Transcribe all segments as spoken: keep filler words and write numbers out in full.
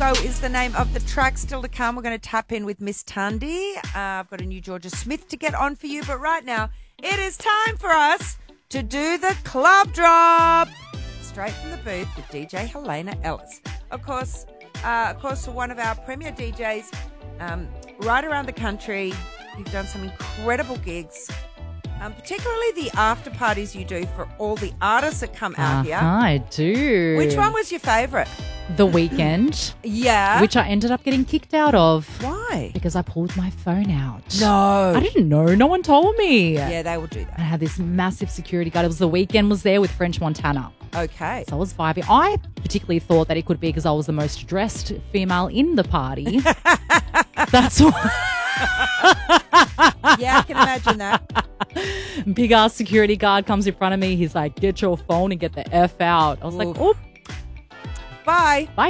So is the name of the track. Still to come, we're going to tap in with Miss Tundi. Uh, I've got a new Georgia Smith to get on for you, but right now it is time for us to do the club drop. Straight from the booth with D J Helena Ellis. Of course, uh, of course, one of our premier D Js um, right around the country. You've done some incredible gigs. Um, particularly the after parties you do for all the artists that come out uh-huh, here. I do. Which one was your favourite? The Weeknd. Yeah. Which I ended up getting kicked out of. Why? Because I pulled my phone out. No. I didn't know. No one told me. Yeah, they will do that. I had this massive security guard. It was The Weeknd was there with French Montana. Okay. So I was vibing. I particularly thought that it could be because I was the most dressed female in the party. That's why. Yeah, I can imagine that. Big ass security guard comes in front of me. He's like, get your phone and get the F out. I was Ooh. like, oh, bye. bye.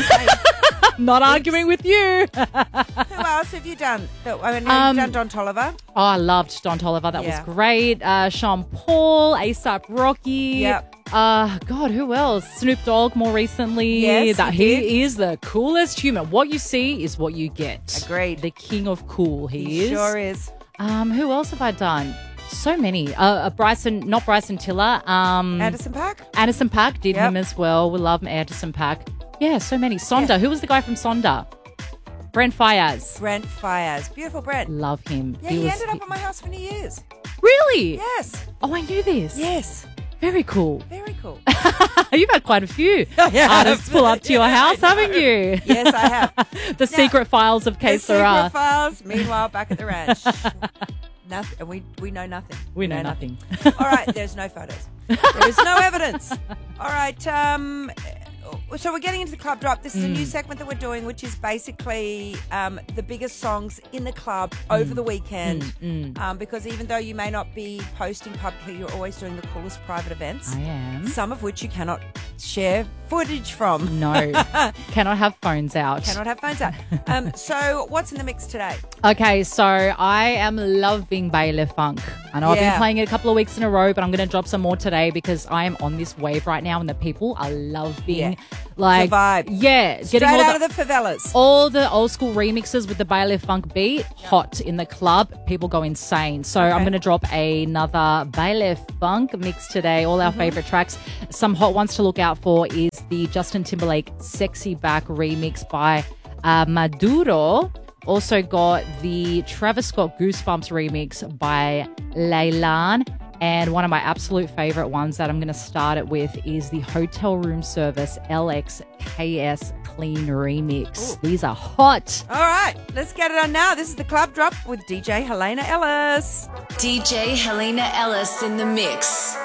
I'm not arguing with you. Who else have you done? I mean, Um, you've done Don Toliver. Oh, I loved Don Toliver. That Yeah. was great. Uh, Sean Paul, ASAP Rocky. Yep. Uh, God, who else? Snoop Dogg more recently. Yes, that he he did. is the coolest human. What you see is what you get. Agreed. The king of cool. He, He is. sure is. Um, who else have I done? So many. Uh, uh Bryson, not Bryson Tiller. Um, Anderson Paak? Anderson Paak did Yep. him as well. We love Anderson Paak. Yeah, so many. Sonda. Yeah. Who was the guy from Sonda? Brent Fayez. Brent Fayez. Beautiful Brent. Love him. Yeah, he, was, ended up at my house for New Year's. Really? Yes. Oh, I knew this. Yes. Very cool. Very cool. You've had quite a few Yeah, artists pull up to your yeah, house, I know. haven't you? Yes, I have. The secret files of The K secret Sarah. files. Meanwhile, back at the ranch. Nothing. And we, we know nothing. We know nothing. All right, there's no photos. There is no evidence. All right, um, so we're getting into the club drop. This is a new segment that we're doing, which is basically um, the biggest songs in the club over the weekend. Um, because even though you may not be posting publicly, you're always doing the coolest private events. I am. Some of which you cannot share footage from. No. Cannot have phones out. Cannot have phones out. Um, so what's in the mix today? Okay, so I am loving Baile Funk. I know I've Yeah. been playing it a couple of weeks in a row, but I'm going to drop some more today because I am on this wave right now and the people are loving Yeah. like The vibe. Yeah, Straight getting all out the, of the favelas. all the old school remixes with the Baile Funk beat, hot in the club. People go insane. So I'm going to drop another Baile Funk mix today. All our favorite tracks. Some hot ones to look out for is the Justin Timberlake Sexy Back remix by uh, Maduro. Also got the Travis Scott Goosebumps remix by Laylan. And one of my absolute favorite ones that I'm going to start it with is the Hotel Room Service L X K S Clean remix. Ooh. These are hot. All right, let's get it on now. This is the Club Drop with D J Helena Ellis. D J Helena Ellis in the mix.